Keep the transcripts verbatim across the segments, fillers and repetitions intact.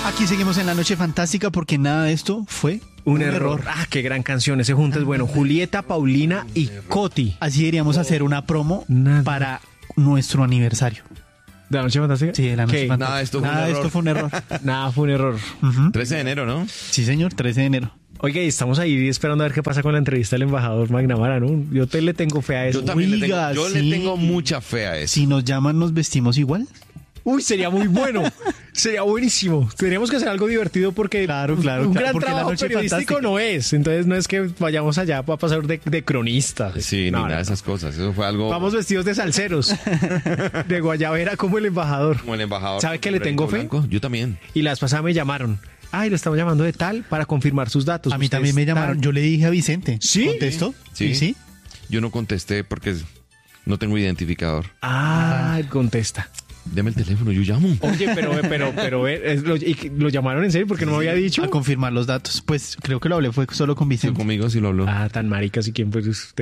Aquí seguimos en La Noche Fantástica porque nada de esto fue un, un error. error. Ah, qué gran canción. Ese junto es bueno. Julieta, Paulina y Coti. Así deberíamos hacer una promo Nada. para nuestro aniversario. ¿De La Noche Fantástica? Sí, de La Noche ¿Qué? Fantástica. Nada, esto fue Nada un de error. esto fue un error. Nada, fue un error. Uh-huh. trece de enero, ¿no? Sí, señor, trece de enero. Oiga, y estamos ahí esperando a ver qué pasa con la entrevista del embajador McNamara, ¿no? Yo te le tengo fe a eso. Yo también Oiga, le tengo, yo sí. le tengo mucha fe a eso. Si nos llaman, ¿nos vestimos igual? Uy, sería muy bueno. Sería buenísimo. Tendríamos que hacer algo divertido porque Claro, claro, un claro, gran porque La trabajo Noche periodístico Fantástica. no es. Entonces no es que vayamos allá para pasar de, de cronista. Sí, no, ni nada de no. esas cosas. Eso fue algo Vamos vestidos de salseros, de guayabera como el embajador. como el embajador. ¿Sabe que le tengo fe? Blanco. Yo también. Y la vez pasada me llamaron. Ay, lo estamos llamando de tal para confirmar sus datos. A mí Usted también es me llamaron. tal. Yo le dije a Vicente. ¿Sí? ¿Contestó? Sí. ¿Y sí? Yo no contesté porque no tengo identificador. Ah, contesta. Deme el teléfono, yo llamo. Oye, pero, pero, pero, eh, es- lo, y que- ¿lo llamaron en serio? Porque no me había dicho. A confirmar los datos. Pues creo que lo hablé fue solo con Sí, Vicente. conmigo sí lo habló. Ah, tan maricas y quién fue usted.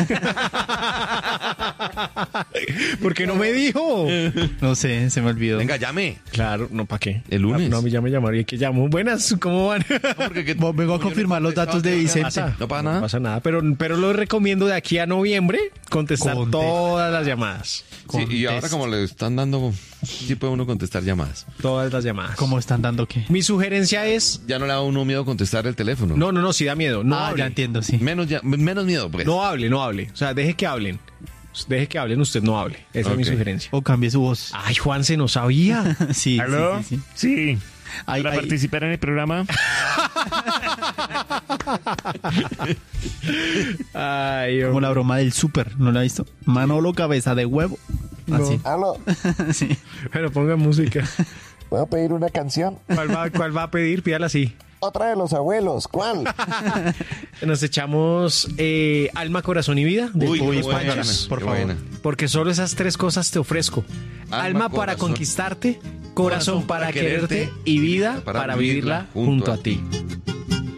¿Por qué no me dijo? No sé, se me olvidó. Venga, llame. Claro, no, ¿para qué? El lunes. Ah, no, a mí ya me llamaron y que llamo. Buenas, ¿cómo van? No, porque que- Vengo a como yo confirmar no he los datos de contestado, Vicente. ¿No pasa nada? No pasa nada, pero, pero lo recomiendo de aquí a noviembre contestar Conte- todas las llamadas. Sí, y ahora Contesta. como le están dando, sí puede uno contestar llamadas. Todas las llamadas. ¿Cómo están dando qué? Mi sugerencia es... Ya no le da a uno miedo contestar el teléfono. No, no, no, sí da miedo. No ah, hable. ya entiendo, sí. Menos, ya, menos miedo, pues. No hable, no hable. O sea, deje que hablen. Deje que hablen, usted no hable. Esa es mi Ok. sugerencia. O cambie su voz. Ay, Juan, se no sabía. Sí, ¿Aló? sí, sí, sí. Sí. Ay, ¿Para ay. participar en el programa? Ay, Como la broma del súper, ¿no la ha visto? Manolo cabeza de huevo. Así. Aló, Sí. Pero ponga música. ¿puedo pedir una canción? ¿Cuál va, cuál va a pedir? Pídala así. Otra de los abuelos, ¿cuál? Nos echamos eh, Alma, Corazón y Vida de Uy, Boy qué buena, Esponjas. por qué favor. buena. Porque solo esas tres cosas te ofrezco. Alma, Alma, para corazón. conquistarte, corazón para quererte y vida para, vivirla junto a ti.